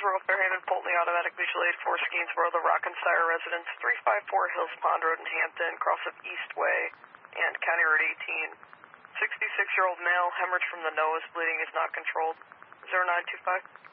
Royal Fairhaven, Pulteney, Automatic Mutual Aid, 4 Skeensboro, the Rockenshire Residence, 354 Hills Pond Road in Hampton, cross of Eastway, and County Road 18. 66-year-old male, hemorrhage from the nose, bleeding is not controlled. 0925.